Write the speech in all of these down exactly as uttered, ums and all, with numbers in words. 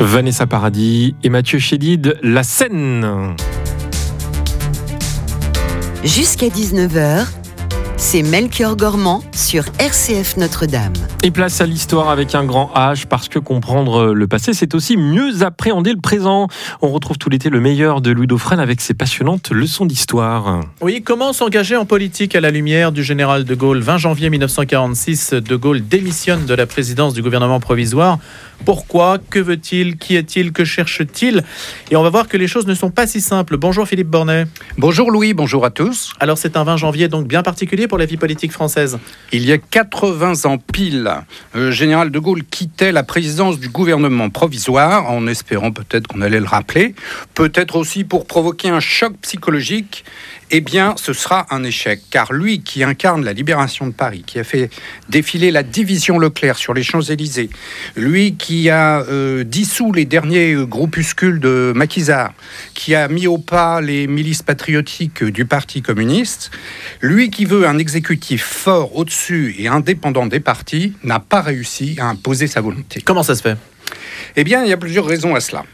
Vanessa Paradis et Mathieu Chédid, La Seine. Jusqu'à dix-neuf heures, c'est Melchior Gormand sur R C F Notre-Dame. Et place à l'histoire avec un grand H, parce que comprendre le passé, c'est aussi mieux appréhender le présent. On retrouve tout l'été le meilleur de Louis Dauphren avec ses passionnantes leçons d'histoire. Oui, comment s'engager en politique à la lumière du général de Gaulle ? vingt janvier mille neuf cent quarante-six, de Gaulle démissionne de la présidence du gouvernement provisoire. Pourquoi ? Que veut-il ? Qui est-il ? Que cherche-t-il ? Et on va voir que les choses ne sont pas si simples. Bonjour Philippe Bornet. Bonjour Louis, bonjour à tous. Alors c'est un vingt janvier donc bien particulier pour la vie politique française. Il y a quatre-vingts ans pile, le général de Gaulle quittait la présidence du gouvernement provisoire en espérant peut-être qu'on allait le rappeler, peut-être aussi pour provoquer un choc psychologique. Eh bien, ce sera un échec, car lui qui incarne la libération de Paris, qui a fait défiler la division Leclerc sur les Champs-Élysées, lui qui a euh, dissous les derniers groupuscules de maquisards, qui a mis au pas les milices patriotiques du Parti communiste, lui qui veut un exécutif fort au-dessus et indépendant des partis, n'a pas réussi à imposer sa volonté. Comment ça se fait ? Eh bien, il y a plusieurs raisons à cela.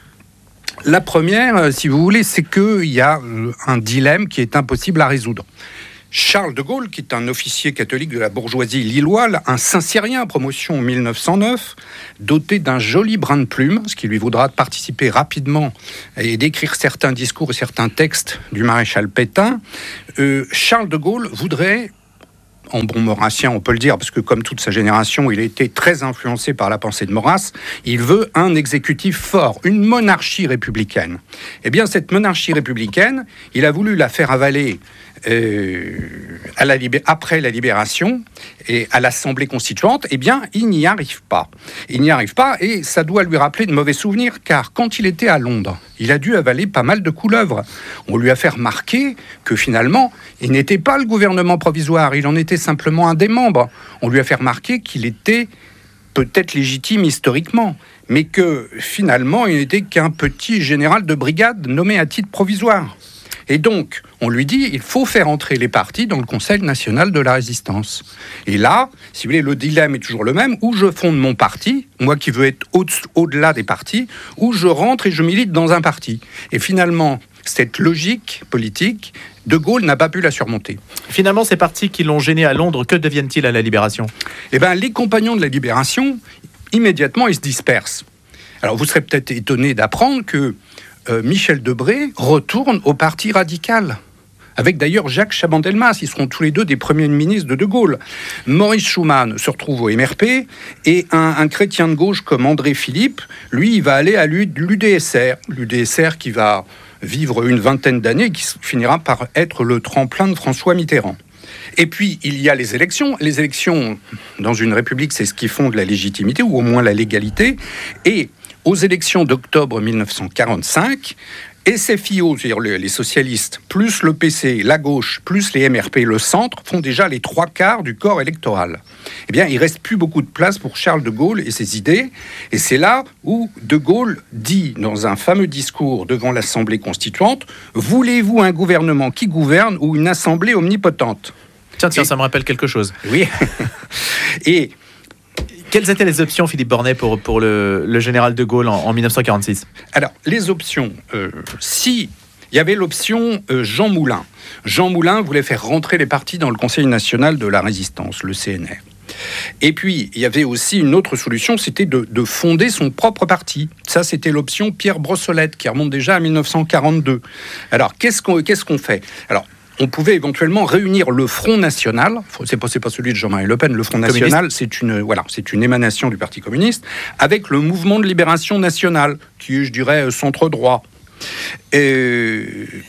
La première, si vous voulez, c'est qu'il y a un dilemme qui est impossible à résoudre. Charles de Gaulle, qui est un officier catholique de la bourgeoisie lilloise, un Saint-Cyrien, promotion en mille neuf cent neuf, doté d'un joli brin de plume, ce qui lui vaudra de participer rapidement et d'écrire certains discours et certains textes du maréchal Pétain, euh, Charles de Gaulle voudrait, en bon maurassien, on peut le dire, parce que comme toute sa génération, il a été très influencé par la pensée de Maurras, il veut un exécutif fort, une monarchie républicaine. Eh bien, cette monarchie républicaine, il a voulu la faire avaler euh, à la libé- après la libération et à l'Assemblée constituante. Eh bien, il n'y arrive pas. Il n'y arrive pas et ça doit lui rappeler de mauvais souvenirs, car quand il était à Londres, il a dû avaler pas mal de couleuvres. On lui a fait remarquer que finalement, il n'était pas le gouvernement provisoire, il en était simplement un des membres. On lui a fait remarquer qu'il était peut-être légitime historiquement, mais que finalement, il n'était qu'un petit général de brigade nommé à titre provisoire. Et donc, on lui dit, il faut faire entrer les partis dans le Conseil national de la résistance. Et là, si vous voulez, le dilemme est toujours le même, où je fonde mon parti, moi qui veux être au- au-delà des partis, où je rentre et je milite dans un parti. Et finalement, cette logique politique, de Gaulle n'a pas pu la surmonter. Finalement, ces partis qui l'ont gêné à Londres, que deviennent-ils à la Libération ? Eh bien, les compagnons de la Libération, immédiatement, ils se dispersent. Alors, vous serez peut-être étonné d'apprendre que euh, Michel Debré retourne au Parti radical. Avec d'ailleurs Jacques Chaban-Delmas, ils seront tous les deux des premiers ministres de De Gaulle. Maurice Schumann se retrouve au M R P, et un, un chrétien de gauche comme André Philippe, lui, il va aller à l'U D S R. L'U D S R qui va vivre une vingtaine d'années et qui finira par être le tremplin de François Mitterrand. Et puis, il y a les élections. Les élections, dans une république, c'est ce qui fonde la légitimité, ou au moins la légalité. Et aux élections d'octobre mille neuf cent quarante-cinq, S F I O, c'est-à-dire les socialistes, plus le P C, la gauche, plus les M R P, le centre, font déjà les trois quarts du corps électoral. Eh bien, il ne reste plus beaucoup de place pour Charles de Gaulle et ses idées. Et c'est là où de Gaulle dit, dans un fameux discours devant l'Assemblée constituante, « Voulez-vous un gouvernement qui gouverne ou une assemblée omnipotente ?» Tiens, tiens, Et- ça me rappelle quelque chose. Oui. Et Quelles étaient les options, Philippe Bornet, pour, pour le, le général de Gaulle en, en mille neuf cent quarante-six ? alors, les options, euh, si il y avait l'option euh, Jean Moulin. Jean Moulin voulait faire rentrer les partis dans le Conseil national de la résistance, le C N R. Et puis, il y avait aussi une autre solution, c'était de, de fonder son propre parti. Ça, c'était l'option Pierre Brossolette, qui remonte déjà à mille neuf cent quarante-deux. Alors, qu'est-ce qu'on, qu'est-ce qu'on fait ? Alors, on pouvait éventuellement réunir le Front National. C'est pas, c'est pas celui de Jean-Marie Le Pen. Le Front National, c'est une, voilà, c'est une émanation du Parti communiste, avec le Mouvement de Libération Nationale, qui est, je dirais, centre-droit. Et,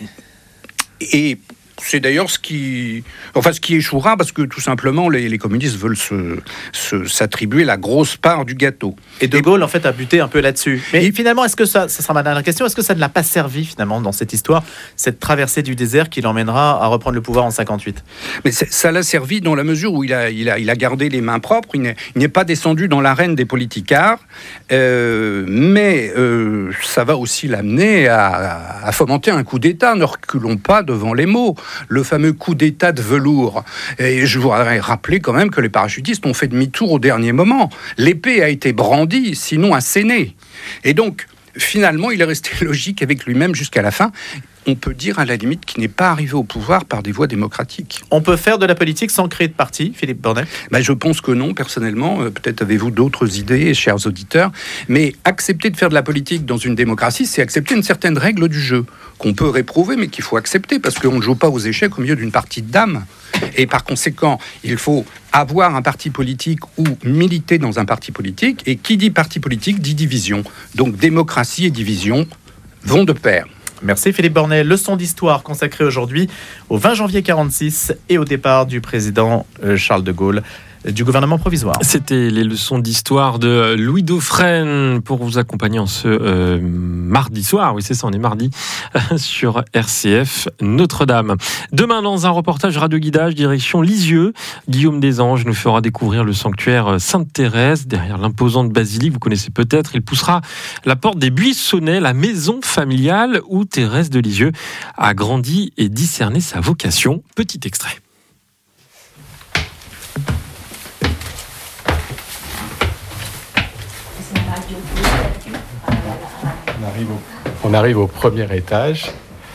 et c'est d'ailleurs ce qui, enfin, ce qui échouera, parce que tout simplement, les, les communistes veulent se, se, s'attribuer la grosse part du gâteau. Et De Gaulle, en fait, a buté un peu là-dessus. Mais et finalement, est-ce que ça, ça sera ma dernière question, est-ce que ça ne l'a pas servi, finalement, dans cette histoire, cette traversée du désert qui l'emmènera à reprendre le pouvoir en cinquante-huit ? Mais ça l'a servi dans la mesure où il a, il a, il a gardé les mains propres, il n'est, il n'est pas descendu dans l'arène des politicards, euh, mais euh, ça va aussi l'amener à, à fomenter un coup d'État. Ne reculons pas devant les mots. le fameux coup d'État de velours. Et je voudrais rappeler quand même que les parachutistes ont fait demi-tour au dernier moment. L'épée a été brandie, sinon assénée. Et donc, finalement, il est resté logique avec lui-même jusqu'à la fin. On peut dire à la limite qu'il n'est pas arrivé au pouvoir par des voies démocratiques. On peut faire de la politique sans créer de parti, Philippe Bornet ? Ben, je pense que non, personnellement. Euh, peut-être avez-vous d'autres idées, chers auditeurs. Mais accepter de faire de la politique dans une démocratie, c'est accepter une certaine règle du jeu, qu'on peut réprouver, mais qu'il faut accepter, parce qu'on ne joue pas aux échecs au milieu d'une partie de dames. Et par conséquent, il faut avoir un parti politique ou militer dans un parti politique. Et qui dit parti politique dit division. Donc démocratie et division vont de pair. Merci Philippe Bornet. Leçon d'histoire consacrée aujourd'hui au vingt janvier quarante-six et au départ du président Charles de Gaulle du gouvernement provisoire. C'était les leçons d'histoire de Louis Dauphren pour vous accompagner en ce euh, mardi soir. Oui, c'est ça, on est mardi sur R C F Notre-Dame. Demain, dans un reportage radio-guidage direction Lisieux, Guillaume Desanges nous fera découvrir le sanctuaire Sainte-Thérèse derrière l'imposante basilique. Vous connaissez peut-être. Il poussera la porte des Buissonnets, la maison familiale où Thérèse de Lisieux a grandi et discerné sa vocation. Petit extrait. On arrive, au, on arrive au premier étage.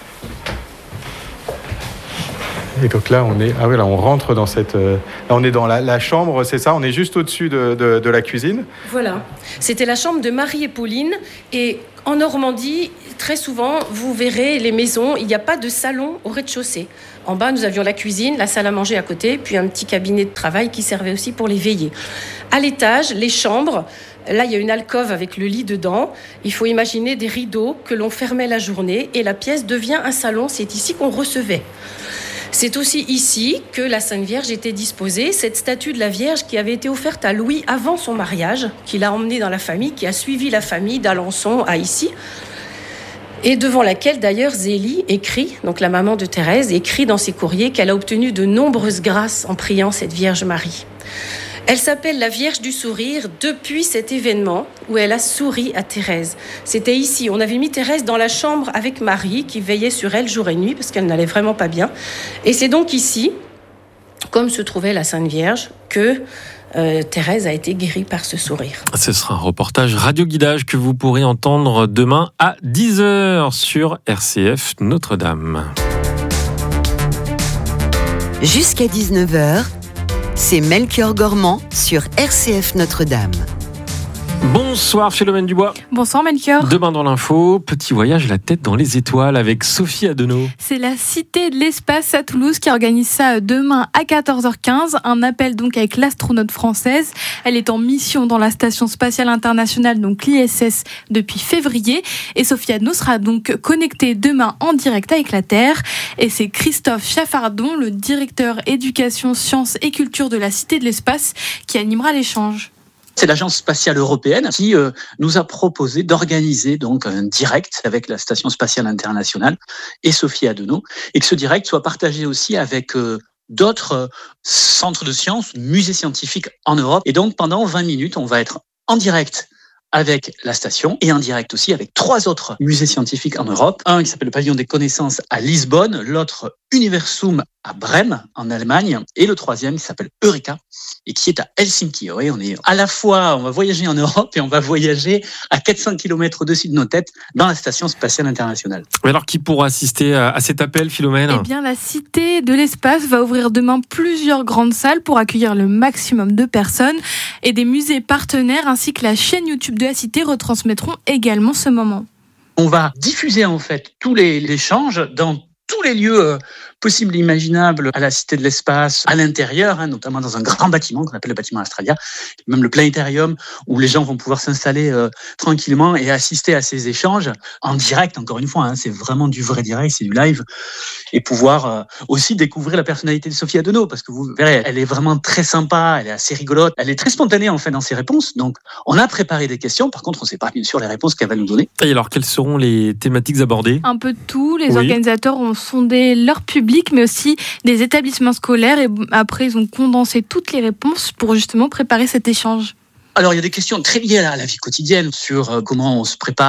Et donc là, on est, ah oui, là, on rentre dans cette, là, on est dans la, la chambre, c'est ça. On est juste au-dessus de, de, de la cuisine. Voilà, c'était la chambre de Marie et Pauline. Et en Normandie, très souvent, vous verrez les maisons, il n'y a pas de salon au rez-de-chaussée. En bas, nous avions la cuisine, la salle à manger à côté, puis un petit cabinet de travail qui servait aussi pour les veillées. À l'étage, les chambres. Là, il y a une alcôve avec le lit dedans. Il faut imaginer des rideaux que l'on fermait la journée et la pièce devient un salon. C'est ici qu'on recevait. C'est aussi ici que la Sainte Vierge était disposée. Cette statue de la Vierge qui avait été offerte à Louis avant son mariage, qu'il a emmenée dans la famille, qui a suivi la famille d'Alençon à ici, et devant laquelle d'ailleurs Zélie écrit, donc la maman de Thérèse, écrit dans ses courriers qu'elle a obtenu de nombreuses grâces en priant cette Vierge Marie. Elle s'appelle la Vierge du Sourire depuis cet événement où elle a souri à Thérèse. C'était ici, on avait mis Thérèse dans la chambre avec Marie qui veillait sur elle jour et nuit parce qu'elle n'allait vraiment pas bien. Et c'est donc ici, comme se trouvait la Sainte Vierge, que euh, Thérèse a été guérie par ce sourire. Ce sera un reportage radio-guidage que vous pourrez entendre demain à dix heures sur R C F Notre-Dame. Jusqu'à dix-neuf heures, c'est Melchior Gormand sur R C F Notre-Dame. Bonsoir Philomène Dubois. Bonsoir Melchior. Demain dans l'info, petit voyage la tête dans les étoiles avec Sophie Adenau. C'est la Cité de l'Espace à Toulouse qui organise ça demain à quatorze heures quinze. Un appel donc avec l'astronaute française. Elle est en mission dans la Station Spatiale Internationale, donc l'I S S, depuis février. Et Sophie Adenau sera donc connectée demain en direct avec la Terre. Et c'est Christophe Chaffardon, le directeur éducation, sciences et culture de la Cité de l'Espace, qui animera l'échange. C'est l'Agence spatiale européenne qui euh, nous a proposé d'organiser donc un direct avec la Station spatiale internationale et Sophie Adenau, et que ce direct soit partagé aussi avec euh, d'autres euh, centres de sciences, musées scientifiques en Europe. Et donc pendant vingt minutes, on va être en direct avec la station et en direct aussi avec trois autres musées scientifiques en Europe. Un qui s'appelle le Pavillon des Connaissances à Lisbonne, l'autre Universum à Brême en Allemagne et le troisième qui s'appelle Eureka et qui est à Helsinki. Oui, on est à la fois, on va voyager en Europe et on va voyager à quatre cents kilomètres au-dessus de nos têtes dans la Station spatiale internationale. Mais alors qui pourra assister à cet appel, Philomène ? Eh bien, la Cité de l'Espace va ouvrir demain plusieurs grandes salles pour accueillir le maximum de personnes, et des musées partenaires ainsi que la chaîne YouTube de la Cité retransmettront également ce moment. On va diffuser en fait tous les échanges dans tous les lieux euh, possibles et imaginables à la Cité de l'Espace, à l'intérieur, hein, notamment dans un grand bâtiment qu'on appelle le bâtiment Astralia, même le planétarium où les gens vont pouvoir s'installer euh, tranquillement et assister à ces échanges en direct, encore une fois, hein, c'est vraiment du vrai direct, c'est du live, et pouvoir euh, aussi découvrir la personnalité de Sophie Adenau, parce que vous verrez, elle est vraiment très sympa, elle est assez rigolote, elle est très spontanée en fait dans ses réponses, donc on a préparé des questions, par contre on ne sait pas bien sûr les réponses qu'elle va nous donner. Et alors, quelles seront les thématiques abordées ? Un peu de tout, les Oui. organisateurs ont sondé leur public, mais aussi des établissements scolaires, et après ils ont condensé toutes les réponses pour justement préparer cet échange. Alors, il y a des questions très liées à la vie quotidienne sur comment on se prépare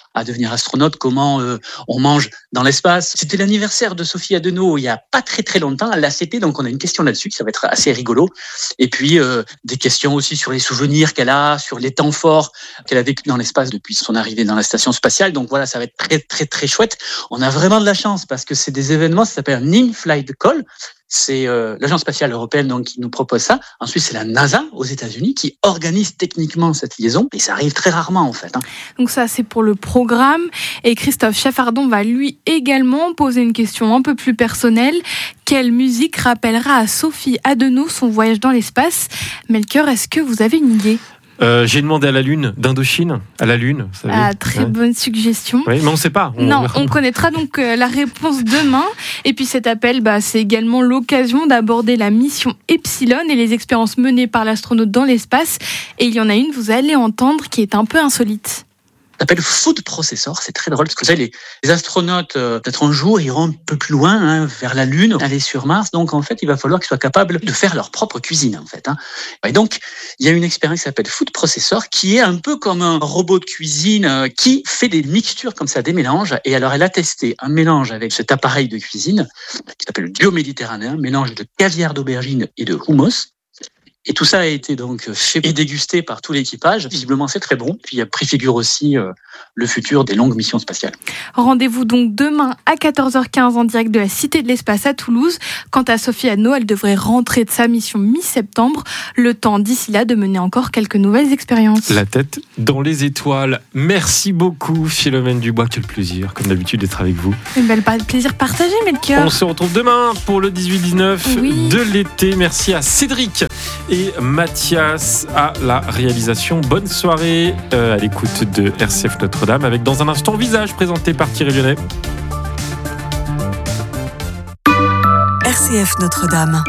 à devenir astronaute, comment euh, on mange dans l'espace. C'était l'anniversaire de Sophie Adenau il y a pas très très longtemps, elle l'a fêté, donc on a une question là-dessus, ça va être assez rigolo. Et puis euh, des questions aussi sur les souvenirs qu'elle a, sur les temps forts qu'elle a vécu dans l'espace depuis son arrivée dans la station spatiale. Donc voilà, ça va être très très très chouette. On a vraiment de la chance parce que c'est des événements, ça s'appelle un in-flight call. C'est euh, l'Agence spatiale européenne donc, qui nous propose ça. Ensuite, c'est la NASA aux États-Unis qui organise techniquement cette liaison. Et ça arrive très rarement, en fait. Hein. Donc ça, c'est pour le programme. Et Christophe Chaffardon va lui également poser une question un peu plus personnelle. Quelle musique rappellera à Sophie Adenau son voyage dans l'espace ? Melchior, est-ce que vous avez une idée ? Euh, j'ai demandé à la Lune d'Indochine, à la Lune. Vous savez. Ah, très ouais. bonne suggestion. Oui, mais on ne sait pas. On... Non, on connaîtra donc euh, la réponse demain. Et puis cet appel, bah, c'est également l'occasion d'aborder la mission Epsilon et les expériences menées par l'astronaute dans l'espace. Et il y en a une, vous allez entendre, qui est un peu insolite. Ça s'appelle Food Processor, c'est très drôle parce que vous savez, les, les astronautes, euh, peut-être un jour, iront un peu plus loin, hein, vers la Lune, aller sur Mars. Donc en fait, il va falloir qu'ils soient capables de faire leur propre cuisine en fait. Hein. Et donc, il y a une expérience qui s'appelle Food Processor, qui est un peu comme un robot de cuisine euh, qui fait des mixtures comme ça, des mélanges. Et alors, elle a testé un mélange avec cet appareil de cuisine qui s'appelle Bio-Méditerranéen, mélange de caviar d'aubergine et de hummus. Et tout ça a été donc fait et dégusté par tout l'équipage. Visiblement, c'est très bon. Puis, il préfigure aussi euh, le futur des longues missions spatiales. Rendez-vous donc demain à quatorze heures quinze en direct de la Cité de l'Espace à Toulouse. Quant à Sophie Adenau, elle devrait rentrer de sa mission mi-septembre. Le temps d'ici là de mener encore quelques nouvelles expériences. La tête dans les étoiles. Merci beaucoup, Philomène Dubois. Quel plaisir, comme d'habitude, d'être avec vous. Un bel plaisir partagé, Melchior. On se retrouve demain pour le dix-huit dix-neuf oui. de l'été. Merci à Cédric et Mathias à la réalisation. Bonne soirée euh, à l'écoute de R C F Notre-Dame avec dans un instant Visage présenté par Thierry Lyonnais. R C F Notre-Dame.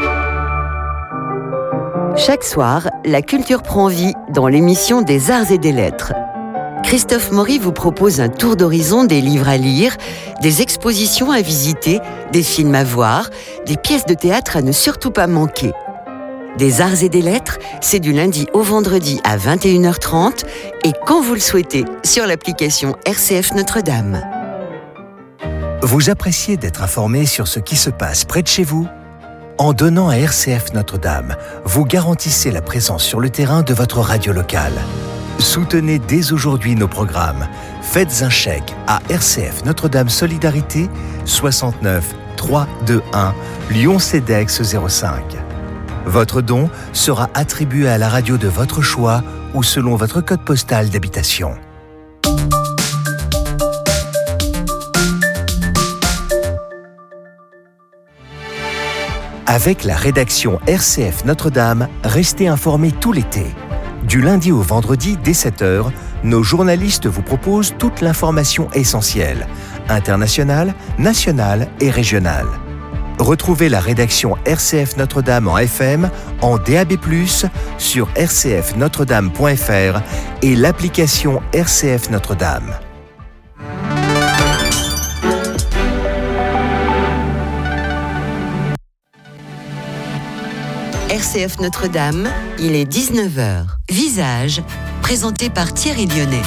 Chaque soir, la culture prend vie dans l'émission des Arts et des Lettres. Christophe Maury vous propose un tour d'horizon des livres à lire, des expositions à visiter, des films à voir, des pièces de théâtre à ne surtout pas manquer. Des Arts et des Lettres, c'est du lundi au vendredi à vingt et une heures trente et quand vous le souhaitez sur l'application R C F Notre-Dame. Vous appréciez d'être informé sur ce qui se passe près de chez vous ? En donnant à R C F Notre-Dame, vous garantissez la présence sur le terrain de votre radio locale. Soutenez dès aujourd'hui nos programmes. Faites un chèque à R C F Notre-Dame Solidarité soixante-neuf trois cent vingt-et-un Lyon-Cedex zéro cinq. Votre don sera attribué à la radio de votre choix ou selon votre code postal d'habitation. Avec la rédaction R C F Notre-Dame, restez informés tout l'été. Du lundi au vendredi dès sept heures, nos journalistes vous proposent toute l'information essentielle, internationale, nationale et régionale. Retrouvez la rédaction R C F Notre-Dame en F M, en D A B plus, sur r c f notre dame point f r et l'application R C F Notre-Dame. R C F Notre-Dame, il est dix-neuf heures. Visage, présenté par Thierry Lyonnais.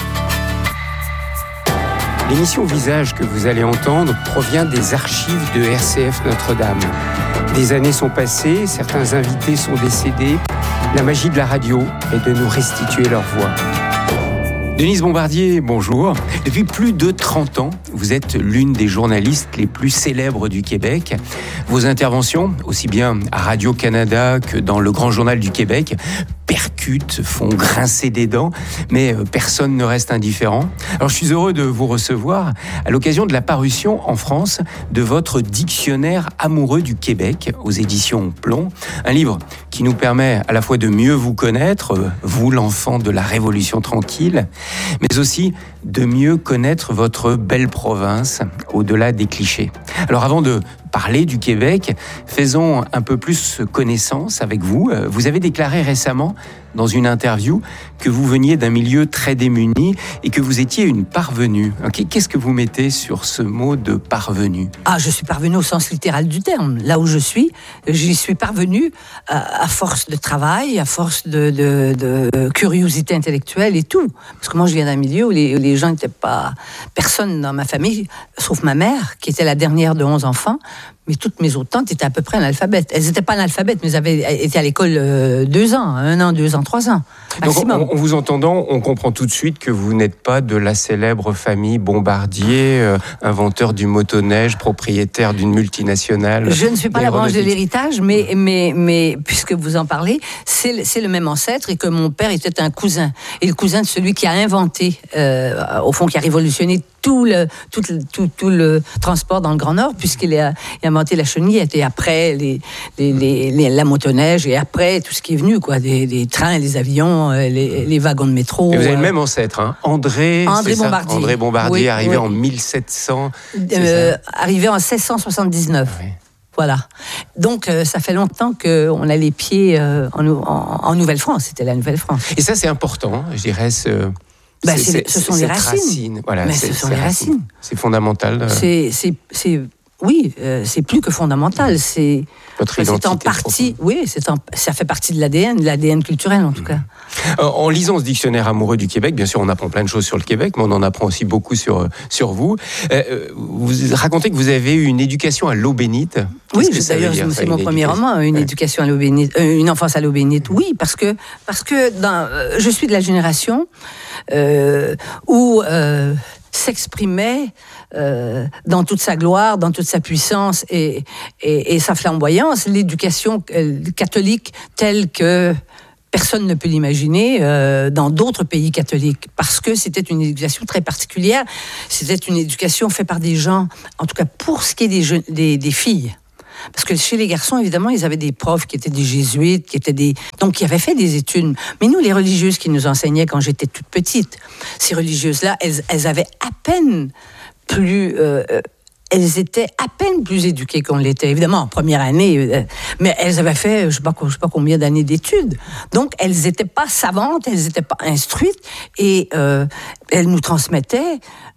L'émission Visage que vous allez entendre provient des archives de R C F Notre-Dame. Des années sont passées, certains invités sont décédés. La magie de la radio est de nous restituer leur voix. Denise Bombardier, bonjour. Depuis plus de trente ans, vous êtes l'une des journalistes les plus célèbres du Québec. Vos interventions, aussi bien à Radio-Canada que dans le Grand Journal du Québec, percutent, font grincer des dents, mais personne ne reste indifférent. Alors je suis heureux de vous recevoir à l'occasion de la parution en France de votre Dictionnaire amoureux du Québec aux éditions Plomb. Un livre qui nous permet à la fois de mieux vous connaître, vous l'enfant de la Révolution tranquille, mais aussi de mieux connaître votre belle province au-delà des clichés. Alors avant de parler du Québec, faisons un peu plus connaissance avec vous. Vous avez déclaré récemment dans une interview que vous veniez d'un milieu très démuni et que vous étiez une parvenue. Qu'est-ce que vous mettez sur ce mot de parvenue ? Ah, je suis parvenue au sens littéral du terme. Là où je suis, j'y suis parvenue à, à force de travail, à force de, de, de curiosité intellectuelle et tout. Parce que moi, je viens d'un milieu où les, où les gens n'étaient pas... Personne dans ma famille, sauf ma mère, qui était la dernière de onze enfants, mais toutes mes autres tantes étaient à peu près analphabètes. Elles n'étaient pas analphabètes, mais elles avaient été à l'école euh, deux ans, un an, deux ans, trois ans. Donc, en, en vous entendant, on comprend tout de suite que vous n'êtes pas de la célèbre famille Bombardier, euh, inventeur du motoneige, propriétaire d'une multinationale. Je ne suis pas la branche de l'héritage, mais, mais, mais puisque vous en parlez, c'est, c'est le même ancêtre et que mon père était un cousin. Et le cousin de celui qui a inventé, euh, au fond, qui a révolutionné tout le, tout, tout, tout le transport dans le Grand Nord, puisqu'il a, il a inventé la chenillette et après les, les, les, les, la motoneige et après tout ce qui est venu, quoi, des, des trains, les avions, les, les wagons de métro. Et vous avez le même ancêtre, hein, André, André Bombardier. André Bombardier, oui, arrivé oui. en mille sept cents. Euh, arrivé en seize cent soixante-dix-neuf. Oui. Voilà. Donc, euh, ça fait longtemps qu'on a les pieds euh, en, en, en Nouvelle-France. C'était la Nouvelle-France. Et ça, c'est important, je dirais, ce... Ben, c'est, c'est, ce sont les racines. Racine. Voilà, Mais c'est, ce sont c'est les racines. racines. C'est fondamental. C'est, c'est, c'est, oui, euh, c'est plus que fondamental. C'est, Votre c'est en partie, oui, c'est en, ça fait partie de l'A D N, de l'A D N culturel en tout cas. En, en lisant ce dictionnaire amoureux du Québec, bien sûr, on apprend plein de choses sur le Québec, mais on en apprend aussi beaucoup sur, sur vous. Euh, vous racontez que vous avez eu une éducation à l'eau bénite. Oui, je, d'ailleurs, dire, c'est mon premier roman, une ouais. éducation à l'eau bénite, euh, une enfance à l'eau bénite. Oui, parce que parce que dans, euh, je suis de la génération euh, où euh, s'exprimait euh, dans toute sa gloire, dans toute sa puissance et, et, et sa flamboyance l'éducation euh, catholique telle que personne ne peut l'imaginer euh, dans d'autres pays catholiques, parce que c'était une éducation très particulière. C'était une éducation faite par des gens, en tout cas pour ce qui est des, jeunes, des, des filles. Parce que chez les garçons, évidemment, ils avaient des profs qui étaient des jésuites, qui étaient des... donc qui avaient fait des études. Mais nous, les religieuses qui nous enseignaient quand j'étais toute petite, ces religieuses-là, elles, elles avaient à peine plus... Euh, elles étaient à peine plus éduquées qu'on l'était, évidemment, en première année. Euh, mais elles avaient fait, je ne sais pas, je sais pas combien d'années d'études. Donc, elles n'étaient pas savantes, elles n'étaient pas instruites. Et euh, elles nous transmettaient...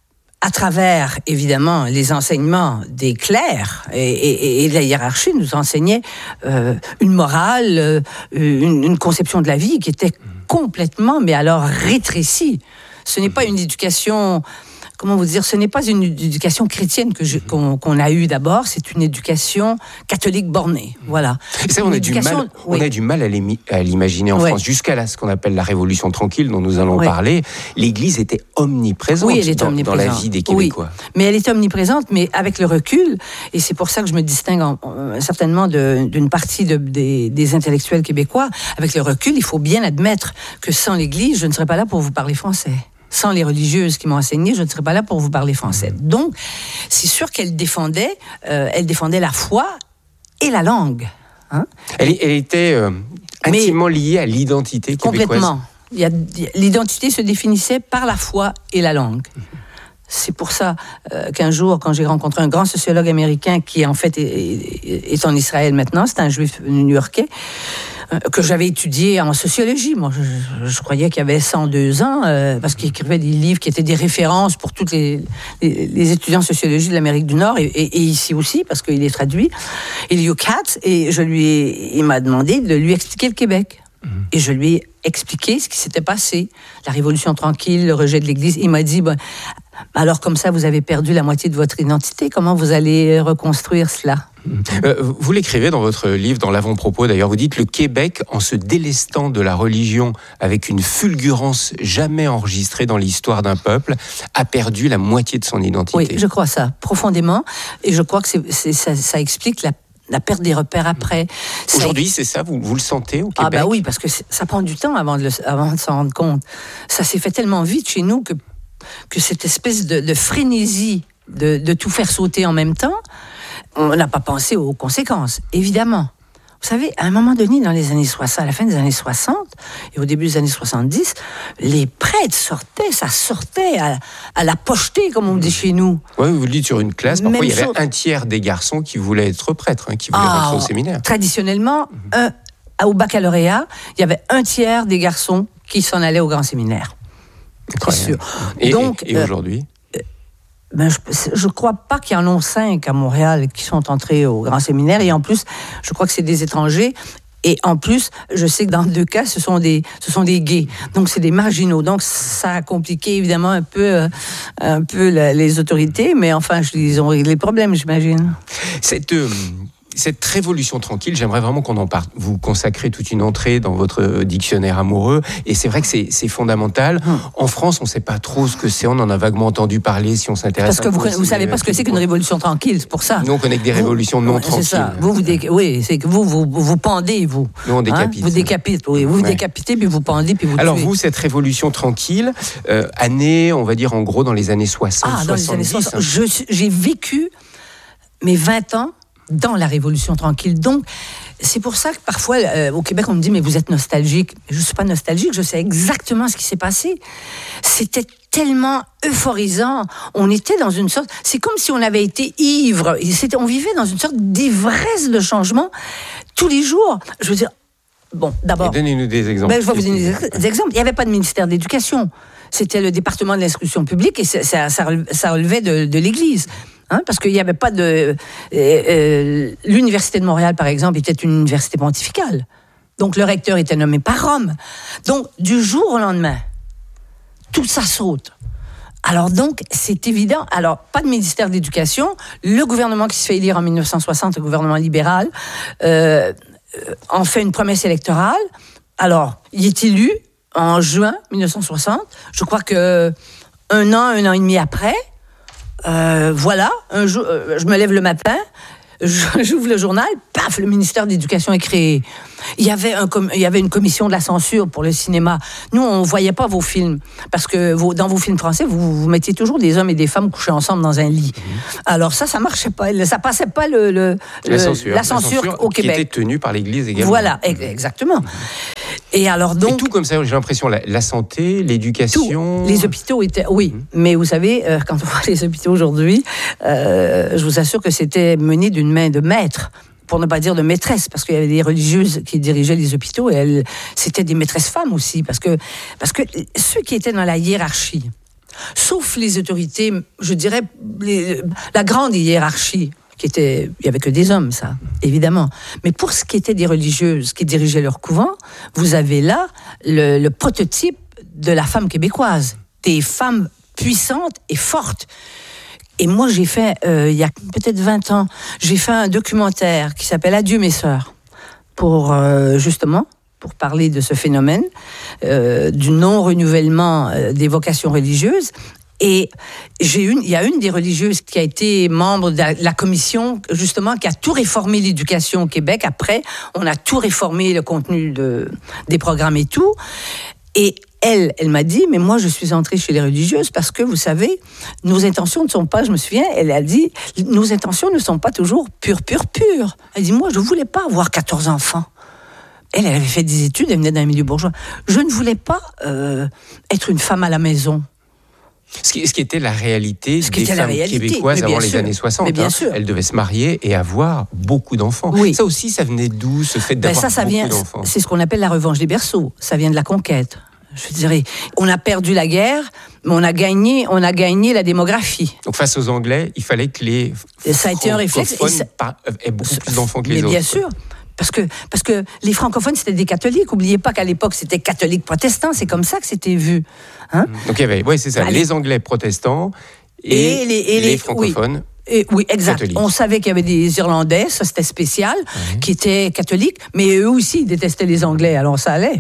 à travers, évidemment, les enseignements des clercs et, et, et de la hiérarchie, nous enseignaient euh, une morale, euh, une, une conception de la vie qui était complètement, mais alors rétrécie. Ce n'est pas une éducation... Comment vous dire, ce n'est pas une éducation chrétienne que je, qu'on, qu'on a eue d'abord, c'est une éducation catholique bornée, voilà. Et ça, on a, du mal, oui. on a du mal à, à l'imaginer en ouais. France, jusqu'à là, ce qu'on appelle la Révolution tranquille, dont nous allons ouais. parler. L'Église était omniprésente, oui, elle est dans, omniprésente dans la vie des Québécois. Oui. Mais elle est omniprésente, mais avec le recul, et c'est pour ça que je me distingue en, en, certainement de, d'une partie de, des, des intellectuels québécois, avec le recul, il faut bien admettre que sans l'Église, je ne serais pas là pour vous parler français. Sans les religieuses qui m'ont enseigné, je ne serais pas là pour vous parler français. Donc, c'est sûr qu'elle défendait, euh, elle défendait la foi et la langue. Hein? Elle, elle était euh, intimement Mais liée à l'identité québécoise. Complètement. Il y a, l'identité se définissait par la foi et la langue. C'est pour ça euh, qu'un jour, quand j'ai rencontré un grand sociologue américain qui, en fait, est, est, est en Israël maintenant, c'est un juif new-yorkais, que j'avais étudié en sociologie. Moi, je, je croyais qu'il y avait cent deux ans, euh, parce qu'il écrivait des livres qui étaient des références pour tous les, les, les étudiants en sociologie de l'Amérique du Nord, et, et, et ici aussi, parce qu'il est traduit. Elio Katz, et je lui ai, il m'a demandé de lui expliquer le Québec. Mmh. Et je lui ai expliqué ce qui s'était passé. La Révolution tranquille, le rejet de l'Église. Il m'a dit, ben, alors comme ça, vous avez perdu la moitié de votre identité. Comment vous allez reconstruire cela ? Euh, vous l'écrivez dans votre livre, dans l'avant-propos d'ailleurs, vous dites « Le Québec, en se délestant de la religion avec une fulgurance jamais enregistrée dans l'histoire d'un peuple, a perdu la moitié de son identité. » Oui, je crois ça, profondément. Et je crois que c'est, c'est, ça, ça explique la la perte des repères après. Aujourd'hui, c'est ça, vous, vous le sentez au Québec ? Ah bah oui, parce que ça prend du temps avant de, le, avant de s'en rendre compte. Ça s'est fait tellement vite chez nous que, que cette espèce de, de frénésie de, de tout faire sauter en même temps, on n'a pas pensé aux conséquences, évidemment. Vous savez, à un moment donné, dans les années soixante, à la fin des années soixante et au début des années soixante-dix, les prêtres sortaient, ça sortait à, à la pochetée, comme on dit chez nous. Oui, vous le dites sur une classe, parfois Même il y avait chose. un tiers des garçons qui voulaient être prêtres, hein, qui voulaient ah, rentrer au séminaire. Traditionnellement, mm-hmm. un, au baccalauréat, il y avait un tiers des garçons qui s'en allaient au grand séminaire. C'est sûr. Et, Donc, et, et aujourd'hui euh, ben, je ne crois pas qu'il y en ait cinq à Montréal qui sont entrés au grand séminaire. Et en plus, je crois que c'est des étrangers. Et en plus, je sais que dans deux cas, ce sont des, ce sont des gays. Donc, c'est des marginaux. Donc, ça a compliqué évidemment un peu, euh, un peu la, les autorités. Mais enfin, ils ont réglé les problèmes, j'imagine. Cette... Euh... Cette révolution tranquille, j'aimerais vraiment qu'on en parle. Vous consacrez toute une entrée dans votre dictionnaire amoureux, et c'est vrai que c'est, c'est fondamental. Hum. En France, on ne sait pas trop ce que c'est, on en a vaguement entendu parler si on s'intéresse. Parce que vous ne savez pas ce que c'est qu'une révolution tranquille, c'est pour ça. Nous, on connaît que des révolutions vous, non tranquilles. C'est ça. Vous, vous dé... Oui, c'est que vous, vous, vous pendez, vous. Nous, on décapite. Hein vous décapitez, oui. Vous ouais. vous décapitez, puis vous pendez, puis vous Alors, tuez. vous, cette révolution tranquille, euh, année, on va dire en gros dans les années soixante, ah, dans soixante-dix. Les années soixante. Je, j'ai vécu mes vingt ans dans la Révolution tranquille. Donc, c'est pour ça que parfois, euh, au Québec, on me dit « mais vous êtes nostalgique ». Je ne suis pas nostalgique, je sais exactement ce qui s'est passé. C'était tellement euphorisant. On était dans une sorte... C'est comme si on avait été ivre. C'était, on vivait dans une sorte d'ivresse de changement tous les jours. Je veux dire, bon, d'abord... Et donnez-nous des exemples. Ben, je vais vous donner des exemples. Il n'y avait pas de ministère d'éducation. C'était le département de l'instruction publique et ça, ça, ça relevait de, de l'Église. Hein, parce qu'il n'y avait pas de... Euh, euh, l'Université de Montréal, par exemple, était une université pontificale. Donc, le recteur était nommé par Rome. Donc, du jour au lendemain, tout ça saute. Alors donc, c'est évident. Alors, pas de ministère d'éducation. Le gouvernement qui se fait élire en dix-neuf cent soixante, le gouvernement libéral, euh, en fait une promesse électorale. Alors, il est élu en juin dix-neuf cent soixante. Je crois que un an, un an et demi après... Euh, voilà, un jour, euh, je me lève le matin, j'ouvre le journal, paf, le ministère de l'Éducation est créé. Il y avait un com- il y avait une commission de la censure pour le cinéma. Nous, on ne voyait pas vos films, parce que vos, dans vos films français, vous, vous mettiez toujours des hommes et des femmes couchés ensemble dans un lit. Mmh. Alors ça, ça marchait pas. Ça passait pas le, le, la, le censure, la, censure, la censure au Québec. Qui était tenue par l'Église également. Voilà, exactement. Et alors donc... Et tout comme ça, j'ai l'impression, la, la santé, l'éducation... Tout. Les hôpitaux étaient... Oui, mmh. mais vous savez, euh, quand on voit les hôpitaux aujourd'hui, euh, je vous assure que c'était mené d'une main de maître, pour ne pas dire de maîtresse, parce qu'il y avait des religieuses qui dirigeaient les hôpitaux, et elles, c'était des maîtresses femmes aussi, parce que, parce que ceux qui étaient dans la hiérarchie, sauf les autorités, je dirais, les, la grande hiérarchie, qui était, il n'y avait que des hommes, ça, évidemment. Mais pour ce qui était des religieuses qui dirigeaient leur couvent, vous avez là le, le prototype de la femme québécoise, des femmes puissantes et fortes. Et moi, j'ai fait, euh, il y a peut-être vingt ans, j'ai fait un documentaire qui s'appelle « Adieu mes sœurs », pour, euh, justement, pour parler de ce phénomène, euh, du non-renouvellement euh, des vocations religieuses. Et j'ai une, il y a une des religieuses qui a été membre de la, la commission, justement, qui a tout réformé l'éducation au Québec. Après, on a tout réformé, le contenu de, des programmes et tout. Et elle, elle m'a dit, mais moi, je suis entrée chez les religieuses parce que, vous savez, nos intentions ne sont pas, je me souviens, elle a dit, nos intentions ne sont pas toujours pures, pures, pures. Elle dit, moi, je ne voulais pas avoir quatorze enfants. Elle, elle avait fait des études, elle venait d'un milieu bourgeois. Je ne voulais pas euh, être une femme à la maison. Ce qui, ce qui était la réalité ce des femmes réalité, québécoises avant sûr, les années soixante. Mais bien hein. sûr. Elles devaient se marier et avoir beaucoup d'enfants. Oui. Ça aussi, ça venait d'où, ce fait d'avoir ben ça, ça beaucoup vient, d'enfants? C'est ce qu'on appelle la revanche des berceaux. Ça vient de la conquête. Je dirais, on a perdu la guerre, mais on a gagné, on a gagné la démographie. Donc face aux Anglais, il fallait que les ça a été un réflexe et ça... aient beaucoup plus d'enfants que les mais autres. Bien sûr. Parce que, parce que les francophones, c'était des catholiques. N'oubliez pas qu'à l'époque, c'était catholique protestant. C'est comme ça que c'était vu. Hein? Donc il y avait, oui, c'est ça, Allez. les Anglais protestants et, et, les, et les, les francophones. Oui. Et, oui, exact. Catholique. On savait qu'il y avait des Irlandais, ça c'était spécial, mmh. qui étaient catholiques, mais eux aussi ils détestaient les Anglais, alors ça allait.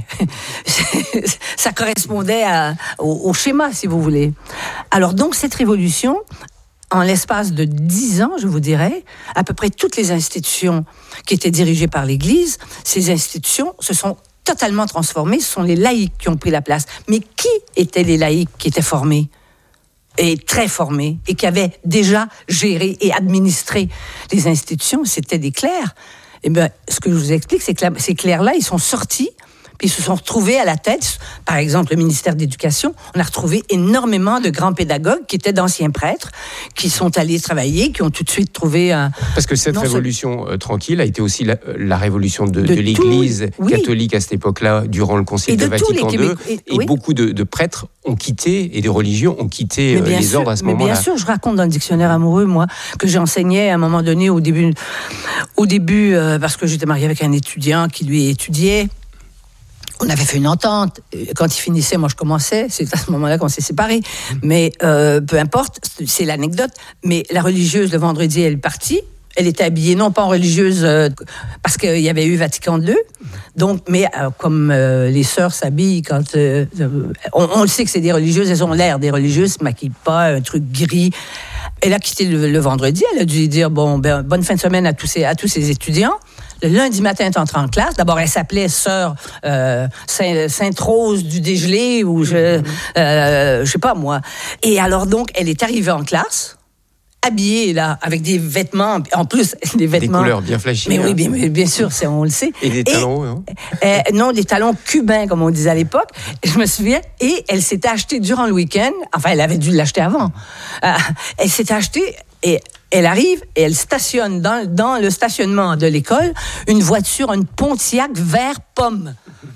Ça correspondait à, au, au schéma, si vous voulez. Alors donc cette révolution, en l'espace de dix ans, je vous dirais, à peu près toutes les institutions qui étaient dirigées par l'Église, ces institutions se sont totalement transformées, ce sont les laïcs qui ont pris la place. Mais qui étaient les laïcs qui étaient formés ? Et très formés, et qui avaient déjà géré et administré les institutions, c'était des clercs. Et bien, ce que je vous explique, c'est que là, ces clercs-là, ils sont sortis, Puis ils se sont retrouvés à la tête, par exemple le ministère de l'Éducation, on a retrouvé énormément de grands pédagogues qui étaient d'anciens prêtres, qui sont allés travailler, qui ont tout de suite trouvé un... Parce que cette non, révolution euh, tranquille a été aussi la, la révolution de, de, de l'Église tout, oui. catholique à cette époque-là, durant le Concile de, de Vatican deux, et, et oui. beaucoup de, de prêtres ont quitté, et des religions ont quitté euh, les sûr, ordres à ce mais moment-là. Bien sûr, je raconte dans le dictionnaire amoureux, moi, que j'enseignais à un moment donné, au début, au début euh, parce que j'étais mariée avec un étudiant qui lui étudiait. On avait fait une entente. Quand il finissait, moi je commençais. C'est à ce moment-là qu'on s'est séparés. Mais euh, peu importe, c'est l'anecdote. Mais la religieuse, le vendredi, elle est partie. Elle était habillée non pas en religieuse euh, parce qu'il y avait eu Vatican deux. Donc, mais euh, comme euh, les sœurs s'habillent quand euh, on, on le sait que c'est des religieuses, elles ont l'air des religieuses, se maquillent pas, un truc gris. Elle a quitté le, le vendredi. Elle a dû dire bon, ben, bonne fin de semaine à tous ces à tous ces étudiants. Le lundi matin, elle est entrée en classe. D'abord, elle s'appelait Sœur euh, Saint, Sainte-Rose du Dégelé, ou je, euh, je sais pas moi. Et alors donc, elle est arrivée en classe, habillée là, avec des vêtements, en plus des vêtements. Des couleurs bien flashy. Mais hein. oui, bien, bien sûr, c'est, on le sait. Et des talons, et, hein. euh, non, des talons cubains, comme on disait à l'époque. Je me souviens. Et elle s'était achetée durant le week-end. Enfin, elle avait dû l'acheter avant. Euh, elle s'était achetée et elle arrive et elle stationne dans, dans le stationnement de l'école une voiture, une Pontiac vert pomme.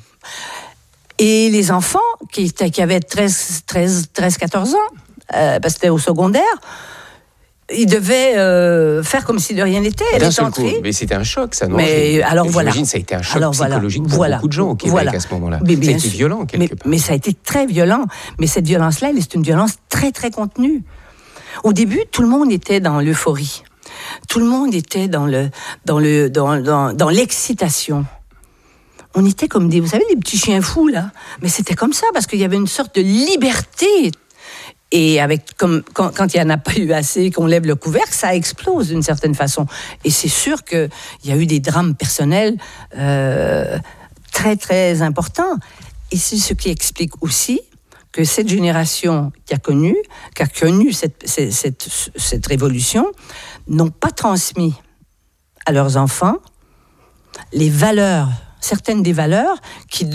Et les enfants qui, étaient, qui avaient treize, quatorze ans, euh, parce que c'était au secondaire, ils devaient euh, faire comme si de rien n'était. Elle est entrée. Coup, mais c'était un choc, ça, non? Mais je, alors voilà. J'imagine ça a été un choc alors, psychologique voilà. pour voilà. beaucoup de gens au Québec voilà. à ce moment-là. Mais ça a été sûr. violent, quelque mais, part. Mais ça a été très violent. Mais cette violence-là, c'est une violence très, très contenue. Au début, tout le monde était dans l'euphorie. Tout le monde était dans, le, dans, le, dans, dans, dans l'excitation. On était comme des, vous savez, des petits chiens fous, là. Mais c'était comme ça, parce qu'il y avait une sorte de liberté. Et avec, comme, quand, quand il n'y en a pas eu assez, qu'on lève le couvercle, ça explose d'une certaine façon. Et c'est sûr qu'il y a eu des drames personnels euh, très, très importants. Et c'est ce qui explique aussi que cette génération qui a connu, qui a connu cette, cette, cette, cette révolution, n'ont pas transmis à leurs enfants les valeurs, certaines des valeurs qui